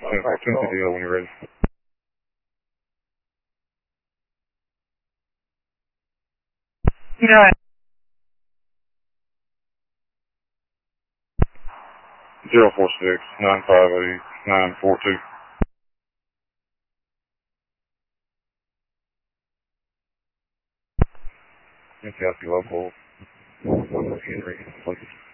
10 deal when you're ready. Yeah. 046-958-942. Kentucky local. Henry, please.